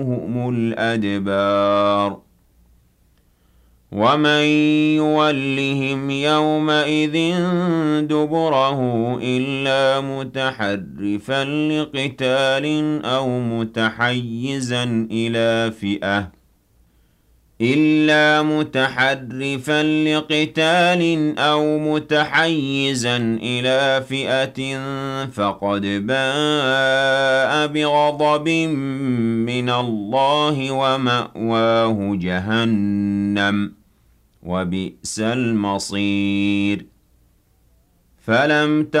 الْأَدْبَارَ وَمَن يُوَلِّهِمْ يَوْمَئِذٍ دُبُرَهُ إِلَّا مُتَحَرِّفًا لِّقِتَالٍ أَوْ مُتَحَيِّزًا إِلَىٰ فِئَةٍ فَقَدْ بَاءَ بِغَضَبٍ مِّنَ اللَّهِ وَمَأْوَاهُ جَهَنَّمُ ۖ وَبِئْسَ الْمَصِيرُ